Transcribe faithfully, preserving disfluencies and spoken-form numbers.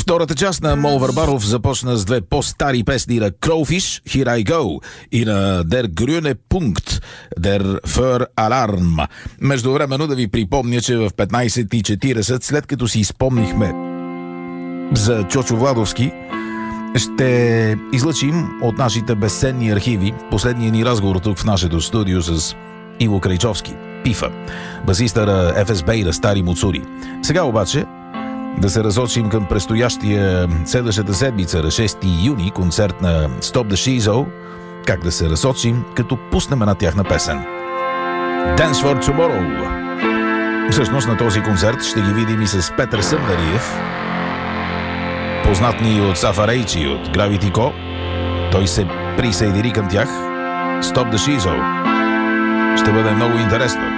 Втората част на Мол Варбаров започна с две по-стари песни на Crowfish, Here I Go, и на Der Grüne Punkt, Der Feuer Alarm. Междувременно да ви припомня, че в петнайсет и четирийсет, след като си изпомнихме за Чочо Владовски, ще излъчим от нашите безценни архиви последния ни разговор тук в нашето студио с Иво Крайчовски, Пифа, басиста на Еф Ес Бей на Стари Муцури. Сега обаче да се разочим към предстоящия следващата седмица на шести юни концерт на Stop the Shizo. Как да се разочим, като пуснем една тяхна песен. Dance for Tomorrow. Всъщност на този концерт ще ги видим и с Петър Съмнариев, познат ни от Сафарейчи и от Gravity Co. Той се присъедини към тях. Stop the Shizo. Ще бъде много интересно.